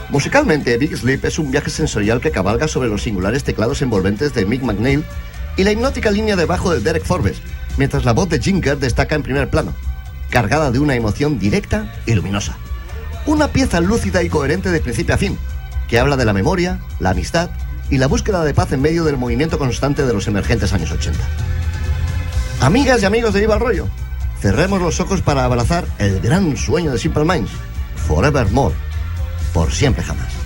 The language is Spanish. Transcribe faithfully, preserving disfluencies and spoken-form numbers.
Musicalmente, Big Sleep es un viaje sensorial que cabalga sobre los singulares teclados envolventes de Mick McNeil y la hipnótica línea de bajo de Derek Forbes, mientras la voz de Ginger destaca en primer plano, cargada de una emoción directa y luminosa. Una pieza lúcida y coherente de principio a fin, que habla de la memoria, la amistad y la búsqueda de paz en medio del movimiento constante de los emergentes años ochenta. Amigas y amigos de Viva el Rollo, cerremos los ojos para abrazar el gran sueño de Simple Minds, Forevermore, por siempre jamás.